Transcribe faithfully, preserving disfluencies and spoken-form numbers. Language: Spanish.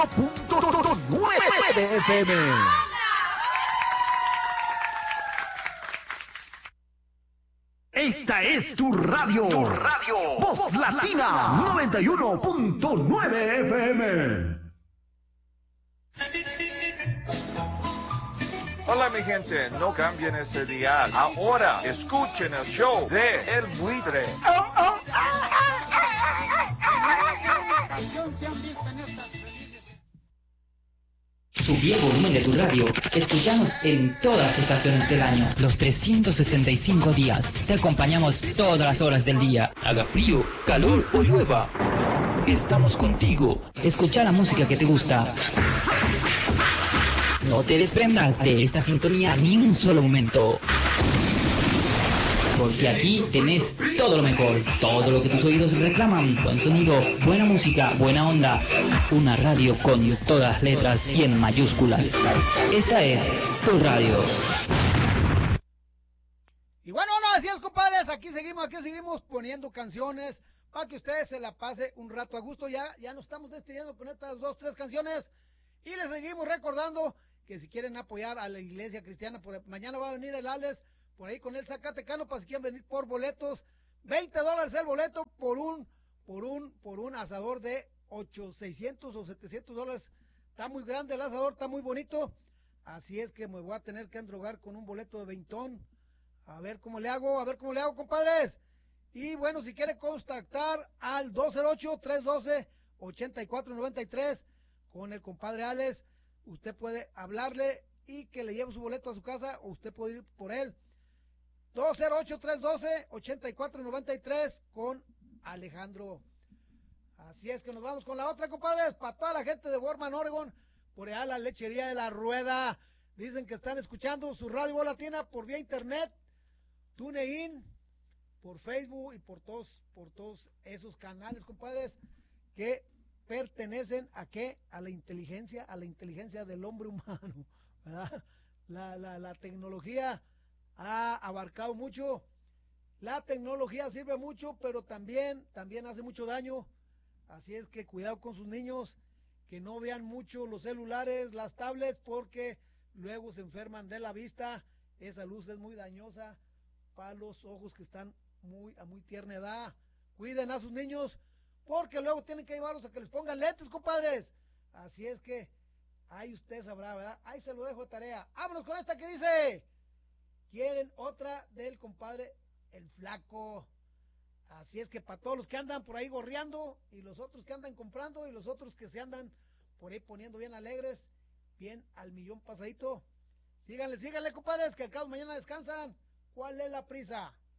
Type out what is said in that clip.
punto nueve F M. Esta es tu radio, tu radio, Voz Latina noventa y uno punto nueve F M. Hola mi gente, no cambien ese dial. Ahora escuchen el show de El Buitre. Oh, oh, ah, ah, ah, ah, ah. Subí el volumen de tu radio. Escuchamos en todas las estaciones del año, los trescientos sesenta y cinco días. Te acompañamos todas las horas del día. Haga frío, calor o llueva. Estamos contigo. Escucha la música que te gusta. No te desprendas de esta sintonía ni un solo momento. Porque aquí tenés todo lo mejor, todo lo que tus oídos reclaman, buen sonido, buena música, buena onda, una radio con todas las letras y en mayúsculas. Esta es tu radio. Y bueno, no, así es, compadres, aquí seguimos, aquí seguimos poniendo canciones para que ustedes se la pase un rato a gusto. Ya, ya nos estamos despidiendo con estas dos, tres canciones y les seguimos recordando que si quieren apoyar a la iglesia cristiana, por, mañana va a venir el Alex por ahí con el Zacatecano, para si quieren venir por boletos, veinte dólares el boleto por un, por un, por un asador de ocho, seiscientos o setecientos dólares. Está muy grande el asador, está muy bonito, así es que me voy a tener que endrogar con un boleto de veintón. A ver cómo le hago, a ver cómo le hago, compadres. Y bueno, si quiere contactar al dos cero ocho, tres uno dos, ocho cuatro nueve tres con el compadre Alex, usted puede hablarle y que le lleve su boleto a su casa o usted puede ir por él. dos cero ocho, tres uno dos, ocho cuatro nueve tres con Alejandro. Así es que nos vamos con la otra, compadres, para toda la gente de Borman, Oregon, por allá la lechería de la Rueda. Dicen que están escuchando su radio Voz Latina por vía internet, TuneIn, por Facebook y por todos, por todos esos canales, compadres, que pertenecen a qué, a la inteligencia, a la inteligencia del hombre humano, ¿verdad? La, la, la tecnología ha abarcado mucho, la tecnología sirve mucho, pero también, también hace mucho daño, así es que cuidado con sus niños, que no vean mucho los celulares, las tablets, porque luego se enferman de la vista. Esa luz es muy dañosa para los ojos que están muy a muy tierna edad. Cuiden a sus niños, porque luego tienen que llevarlos a que les pongan lentes, compadres. Así es que ahí usted sabrá, ¿verdad? Ahí se lo dejo de tarea. Vámonos con esta que dice: quieren otra del compadre El Flaco. Así es que para todos los que andan por ahí gorreando, y los otros que andan comprando, y los otros que se andan por ahí poniendo bien alegres, bien al millón pasadito, síganle, síganle, compadres, que al cabo mañana descansan. ¿Cuál es la prisa?